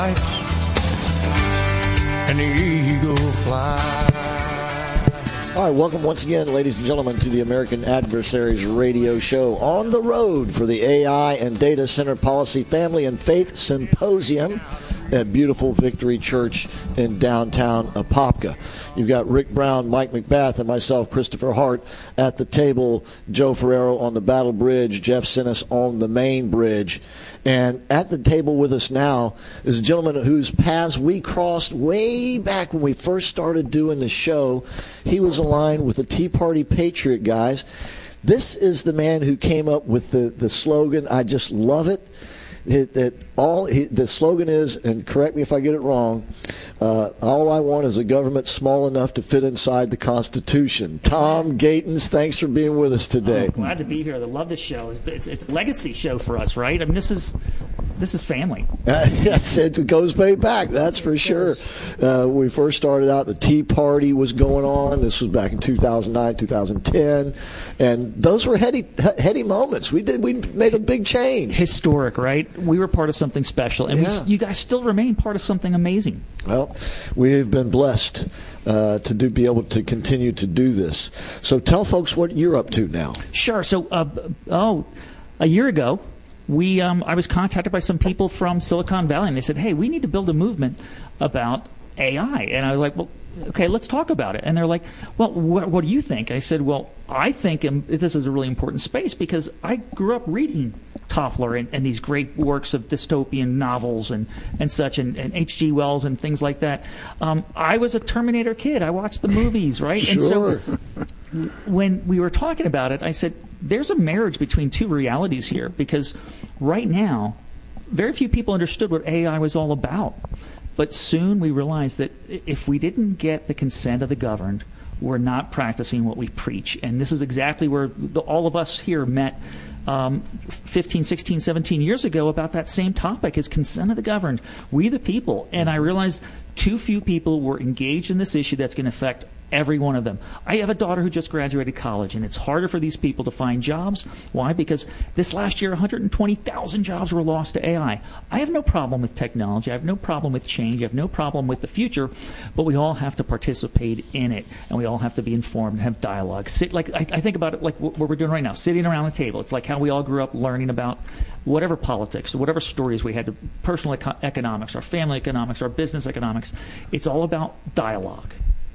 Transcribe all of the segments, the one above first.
And the eagle fly. All right, welcome once again, ladies and gentlemen, to the American Adversaries Radio Show on the road for the AI and Data Center Policy Family and Faith Symposium at beautiful Victory Church in downtown Apopka. You've got Rick Brown, Mike McBath, and myself, Christopher Hart, at the table. Joe Ferrero on the Battle Bridge, Jeff Sinnis on the main bridge. And at the table with us now is a gentleman whose paths we crossed way back when we first started doing the show. He was aligned with the Tea Party Patriot guys. This is the man who came up with the slogan, I just love it. The slogan is, and correct me if I get it wrong, all I want is a government small enough to fit inside the Constitution. Tom Gatens, thanks for being with us today. Glad to be here. I love this show. It's a legacy show for us, right? I mean, this is family. Yes, it goes way back, that's for sure. We first started out, the Tea Party was going on. This was back in 2009, 2010. And those were heady moments. We made a big change. Historic, right? We were part of something special. And you guys still remain part of something amazing. Well, we've been blessed to be able to continue to do this. So tell folks what you're up to now. Sure. So, a year ago, I was contacted by some people from Silicon Valley, and they said, hey, we need to build a movement about AI. And I was like, well, okay, let's talk about it. And they're like, well, what do you think? I said, well, I think this is a really important space because I grew up reading Toffler and these great works of dystopian novels and such, and H.G. Wells and things like that. I was a Terminator kid. I watched the movies, right? Sure. And so when we were talking about it, I said, there's a marriage between two realities here, because right now, very few people understood what AI was all about. But soon we realized that if we didn't get the consent of the governed, we're not practicing what we preach. And this is exactly where all of us here met 15, 16, 17 years ago about that same topic, is consent of the governed. We the people. And I realized too few people were engaged in this issue that's going to affect every one of them. I have a daughter who just graduated college, and it's harder for these people to find jobs. Why? Because this last year, 120,000 jobs were lost to AI. I have no problem with technology. I have no problem with change. I have no problem with the future, but we all have to participate in it, and we all have to be informed and have dialogue. I think about it like what we're doing right now, sitting around the table. It's like how we all grew up learning about whatever politics, whatever stories we had, to personal economics, our family economics, our business economics. It's all about dialogue.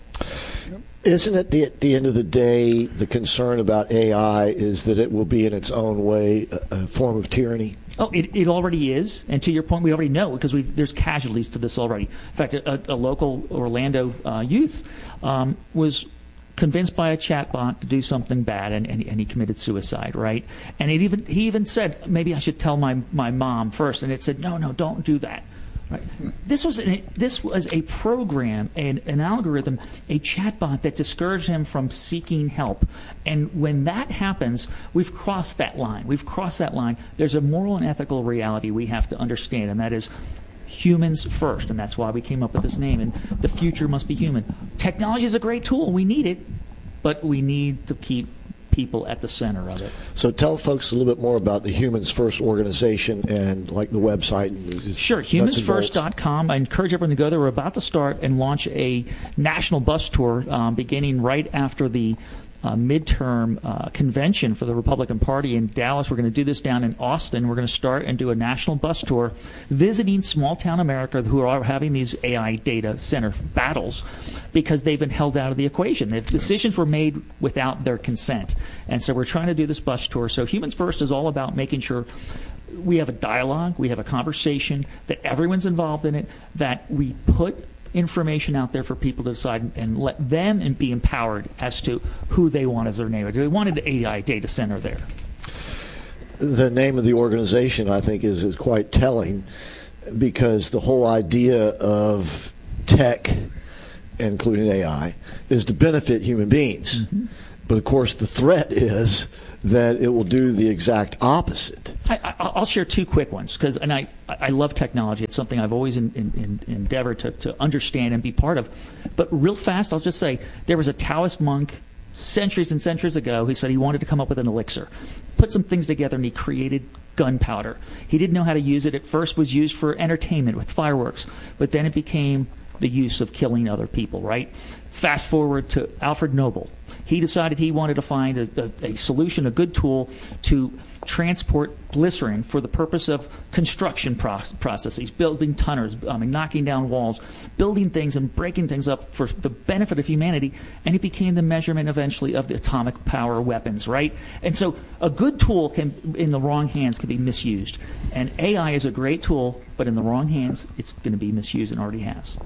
Isn't it at the end of the day, the concern about AI is that it will be in its own way a form of tyranny? Oh, it already is. And to your point, we already know, because there's casualties to this already. In fact, a local Orlando youth was convinced by a chatbot to do something bad, and he committed suicide, right? And he even said, maybe I should tell my mom first. And it said, no, don't do that. Right. This was a program, an algorithm, a chatbot that discouraged him from seeking help. And when that happens, we've crossed that line. There's a moral and ethical reality we have to understand, and that is humans first. And that's why we came up with this name. And the future must be human. Technology is a great tool. We need it, but we need to keep people at the center of it. So tell folks a little bit more about the Humans First organization and like the website. Sure, humansfirst.com. I encourage everyone to go there. We're about to start and launch a national bus tour beginning right after the midterm convention for the Republican Party in Dallas. We're going to do this down in Austin. We're going to start and do a national bus tour visiting small-town America who are having these AI data center battles because they've been held out of the equation. The decisions were made without their consent. And so we're trying to do this bus tour. So Humans First is all about making sure we have a dialogue, we have a conversation, that everyone's involved in it, that we put information out there for people to decide and let them and be empowered as to who they want as their neighbor. They wanted the AI data center there. The name of the organization, I think, is quite telling, because the whole idea of tech, including AI, is to benefit human beings. Mm-hmm. But, of course, the threat is that it will do the exact opposite. I'll share two quick ones, and I love technology. It's something I've always endeavored to understand and be part of. But real fast, I'll just say, there was a Taoist monk centuries and centuries ago who said he wanted to come up with an elixir. Put some things together, and he created gunpowder. He didn't know how to use it. At first was used for entertainment with fireworks, but then it became the use of killing other people, right? Fast forward to Alfred Nobel. He decided he wanted to find a solution, a good tool to transport glycerin for the purpose of construction processes, building tunnels, knocking down walls, building things and breaking things up for the benefit of humanity, and it became the measurement eventually of the atomic power weapons, right? And so a good tool in the wrong hands can be misused. And AI is a great tool, but in the wrong hands, it's going to be misused and already has.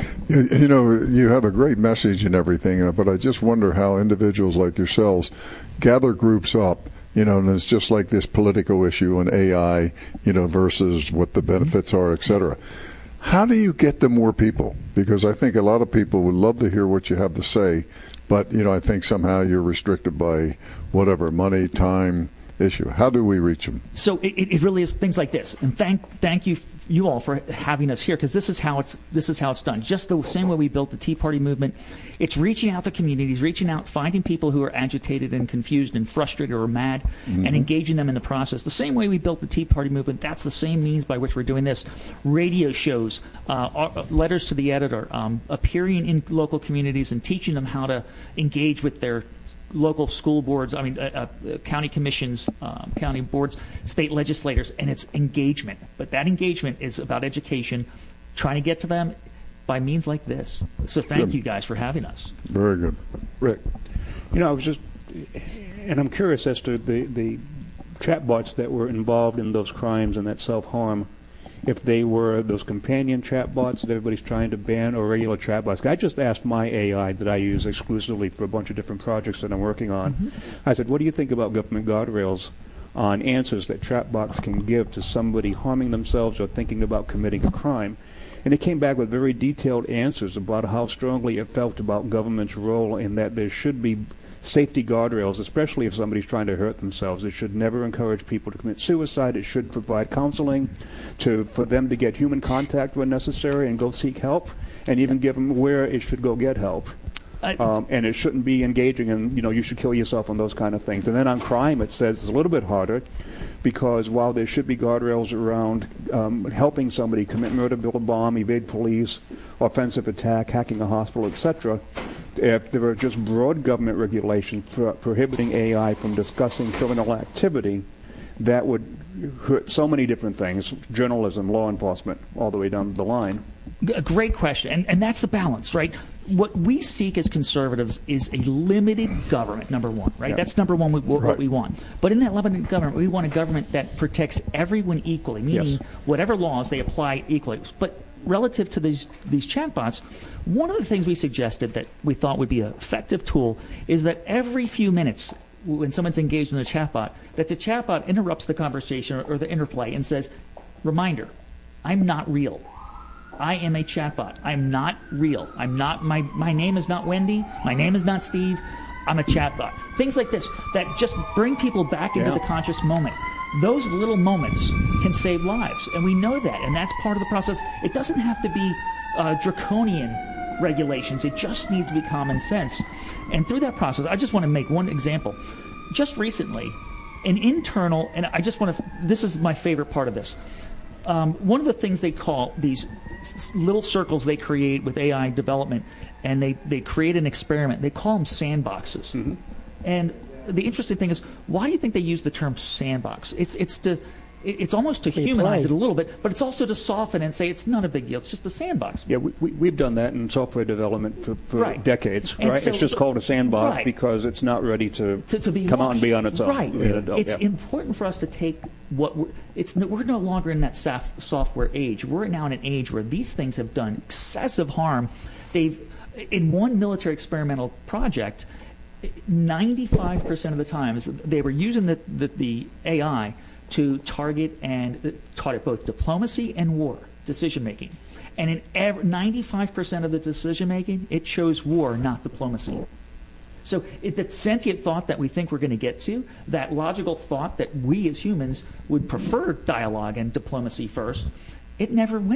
You know, you have a great message and everything, but I just wonder how individuals like yourselves gather groups up, you know, and it's just like this Politico issue and AI, you know, versus what the benefits are, et cetera. How do you get to more people? Because I think a lot of people would love to hear what you have to say, but, you know, I think somehow you're restricted by whatever, money, time, issue. How do we reach them? So it really is things like this. And thank you all for having us here, because this is how it's done. Just the same way we built the Tea Party movement, it's reaching out to communities, reaching out, finding people who are agitated and confused and frustrated or mad, and engaging them in the process. The same way we built the Tea Party movement, that's the same means by which we're doing this. Radio shows, letters to the editor, appearing in local communities and teaching them how to engage with their local school boards, county commissions, county boards, state legislators, and it's engagement. But that engagement is about education, trying to get to them by means like this. So thank you guys for having us. Very good. Rick? You know, I was just, and I'm curious as to the chatbots that were involved in those crimes and that self-harm, if they were those companion chatbots that everybody's trying to ban or regular chatbots. I just asked my AI that I use exclusively for a bunch of different projects that I'm working on. I said, what do you think about government guardrails on answers that chatbots can give to somebody harming themselves or thinking about committing a crime? And it came back with very detailed answers about how strongly it felt about government's role in that there should be safety guardrails, especially if somebody's trying to hurt themselves. It should never encourage people to commit suicide. It should provide counseling for them to get human contact when necessary and go seek help, and even give them where it should go get help. And it shouldn't be engaging in, you should kill yourself on those kind of things. And then on crime, it says it's a little bit harder, because while there should be guardrails around helping somebody commit murder, build a bomb, evade police, offensive attack, hacking a hospital, etc., if there are just broad government regulations prohibiting AI from discussing criminal activity, that would hurt so many different things, journalism, law enforcement, all the way down the line. A great question, and that's the balance, right? What we seek as conservatives is a limited government, number one, right? That's number one, what we want. But in that limited government, we want a government that protects everyone equally, meaning whatever laws they apply equally. But relative to these chatbots, one of the things we suggested that we thought would be an effective tool is that every few minutes, when someone's engaged in the chatbot, that the chatbot interrupts the conversation or the interplay and says, reminder, I'm not real. I am a chatbot. I'm not real. My name is not Wendy. My name is not Steve. I'm a chatbot. Things like this that just bring people back into the conscious moment. Those little moments can save lives, and we know that, and that's part of the process. It doesn't have to be draconian regulations. It just needs to be common sense. And through that process, I just want to make one example. Just recently, an internal, and I just want to, this is my favorite part of this. One of the things they call these little circles they create with AI development, and they create an experiment. They call them sandboxes. And the interesting thing is, why do you think they use the term sandbox? It's almost to humanize it a little bit, but it's also to soften and say it's not a big deal. It's just a sandbox. Yeah, we've done that in software development for decades, right? So, it's just called a sandbox because it's not ready to come out and be on its own. Right. It's important for us to take we're no longer in that software age. We're now in an age where these things have done excessive harm. In one military experimental project, 95% of the times they were using the AI to target both diplomacy and war decision-making. And in 95% of the decision-making, it chose war, not diplomacy. So that sentient thought that we think we're going to get to, that logical thought that we as humans would prefer dialogue and diplomacy first, it never went.